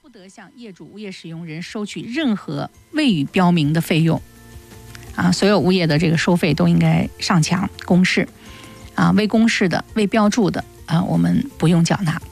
不得向业主、物业使用人收取任何未予标明的费用。所有物业的这个收费都应该上墙公示。未公示的、未标注的我们不用缴纳。